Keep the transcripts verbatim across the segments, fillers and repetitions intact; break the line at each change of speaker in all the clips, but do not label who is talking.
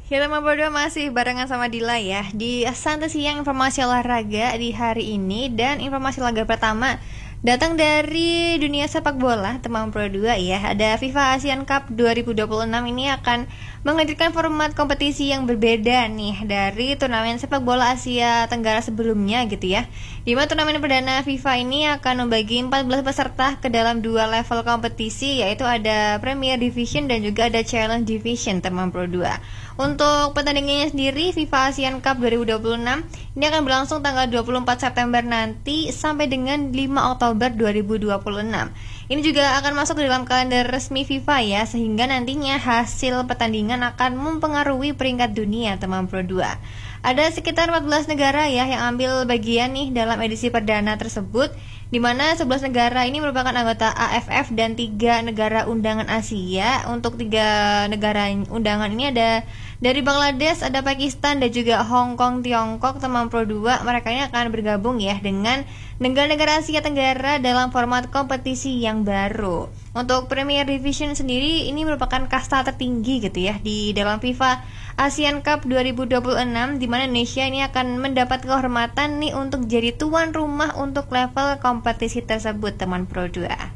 Kita mau berdua masih barengan sama Dila ya di Santai Siang Informasi Olahraga di hari ini. Dan informasi laga pertama datang dari dunia sepak bola, teman Pro dua ya. Ada FIFA Asian Cup dua ribu dua puluh enam ini akan menghadirkan format kompetisi yang berbeda nih dari turnamen sepak bola Asia Tenggara sebelumnya gitu ya. Di mana turnamen perdana FIFA ini akan membagi empat belas peserta ke dalam dua level kompetisi, yaitu ada Premier Division dan juga ada Challenge Division, teman Pro dua. Untuk pertandingannya sendiri, FIFA Asian Cup dua ribu dua puluh enam ini akan berlangsung tanggal dua puluh empat September nanti sampai dengan lima Oktober dua ribu dua puluh enam. Ini juga akan masuk ke dalam kalender resmi FIFA ya, sehingga nantinya hasil pertandingan akan mempengaruhi peringkat dunia, teman Pro dua. Ada sekitar empat belas negara ya yang ambil bagian nih dalam edisi perdana tersebut, di mana sebelas negara ini merupakan anggota A F F dan tiga negara undangan Asia. Untuk tiga negara undangan ini ada dari Bangladesh, ada Pakistan dan juga Hong Kong, Tiongkok, teman Pro dua. Mereka ini akan bergabung ya dengan negara-negara Asia Tenggara dalam format kompetisi yang baru. Untuk Premier Division sendiri ini merupakan kasta tertinggi gitu ya di dalam FIFA Asian Cup dua ribu dua puluh enam, di mana Indonesia ini akan mendapat kehormatan nih untuk jadi tuan rumah untuk level kompetisi tersebut, teman Pro dua.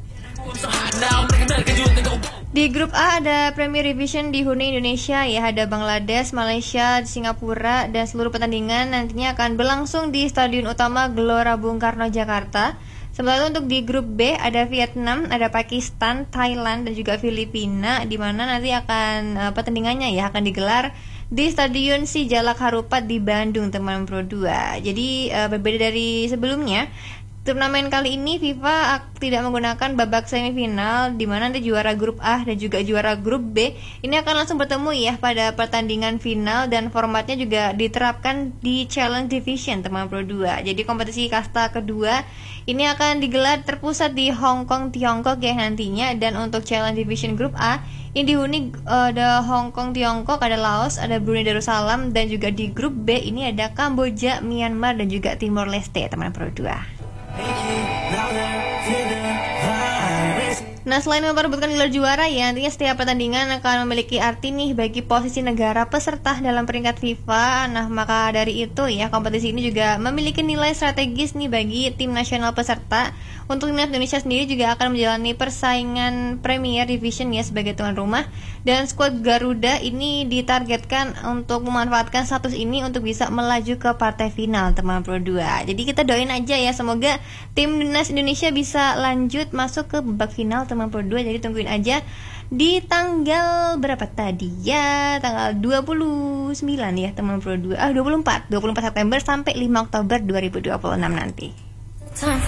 Di grup A ada Premier Division dihuni Indonesia ya, ada Bangladesh, Malaysia, Singapura, dan seluruh pertandingan nantinya akan berlangsung di Stadion Utama Gelora Bung Karno, Jakarta. Sementara untuk di grup B ada Vietnam, ada Pakistan, Thailand, dan juga Filipina, di mana nanti akan uh, pertandingannya ya akan digelar di Stadion Sijalak Harupat di Bandung, teman Pro dua. Jadi uh, berbeda dari sebelumnya, turnamen kali ini FIFA tidak menggunakan babak semifinal, di mana nanti juara grup A dan juga juara grup B ini akan langsung bertemu ya pada pertandingan final, dan formatnya juga diterapkan di Challenge Division, teman Pro dua. Jadi kompetisi kasta kedua ini akan digelar terpusat di Hong Kong, Tiongkok ya nantinya. Dan untuk Challenge Division grup A ini dihuni uh, ada Hong Kong, Tiongkok, ada Laos, ada Brunei Darussalam, dan juga di grup B ini ada Kamboja, Myanmar, dan juga Timor Leste, teman Pro dua. Nah, selain memperebutkan gelar juara ya, nantinya setiap pertandingan akan memiliki arti nih bagi posisi negara peserta dalam peringkat FIFA. Nah, maka dari itu ya, kompetisi ini juga memiliki nilai strategis nih bagi tim nasional peserta. Untuk timnas Indonesia sendiri juga akan menjalani persaingan Premier Division ya sebagai tuan rumah, dan skuad Garuda ini ditargetkan untuk memanfaatkan status ini untuk bisa melaju ke partai final, teman Pro dua. Jadi kita doain aja ya, semoga timnas Indonesia bisa lanjut masuk ke babak final, teman Pro dua. Jadi tungguin aja di tanggal berapa tadi ya, tanggal dua puluh sembilan ya, teman Pro dua. Ah, dua puluh empat September sampai lima Oktober dua ribu dua puluh enam nanti.